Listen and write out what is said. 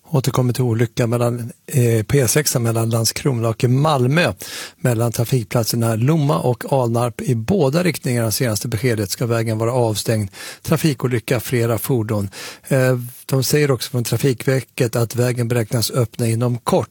Återkommer till olyckan mellan P6 mellan Landskrona och Malmö. Mellan trafikplatserna Lomma och Alnarp i båda riktningarna. Senaste beskedet ska vägen vara avstängd. Trafikolycka, flera fordon. De säger också från Trafikverket att vägen beräknas öppna inom kort.